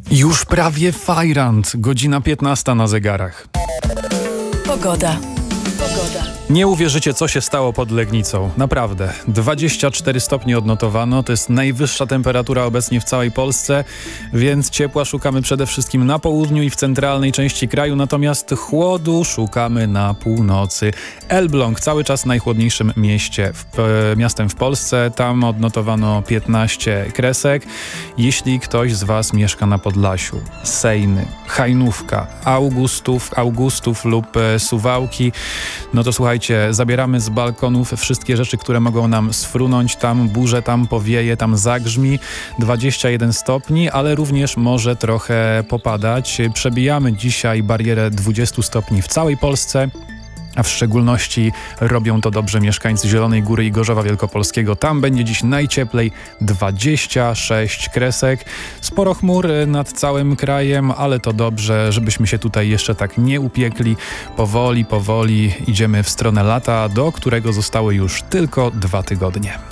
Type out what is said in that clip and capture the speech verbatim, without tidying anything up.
Już prawie Fajrant, godzina piętnasta na zegarach. Pogoda. Pogoda. Nie uwierzycie, co się stało pod Legnicą. Naprawdę. dwadzieścia cztery stopnie odnotowano. To jest najwyższa temperatura obecnie w całej Polsce, więc ciepła szukamy przede wszystkim na południu i w centralnej części kraju, natomiast chłodu szukamy na północy. Elbląg, cały czas najchłodniejszym mieście, w, e, miastem w Polsce. Tam odnotowano piętnaście kresek. Jeśli ktoś z Was mieszka na Podlasiu, Sejny, Hajnówka, Augustów, Augustów lub e, Suwałki, no to słuchajcie, zabieramy z balkonów wszystkie rzeczy, które mogą nam sfrunąć. Tam burze, tam powieje, tam zagrzmi. dwadzieścia jeden stopni, ale również może trochę popadać. Przebijamy dzisiaj barierę dwudziestu stopni w całej Polsce. A w szczególności robią to dobrze mieszkańcy Zielonej Góry i Gorzowa Wielkopolskiego. Tam będzie dziś najcieplej, dwadzieścia sześć kresek. Sporo chmur nad całym krajem, ale to dobrze, żebyśmy się tutaj jeszcze tak nie upiekli. Powoli, powoli idziemy w stronę lata, do którego zostały już tylko dwa tygodnie.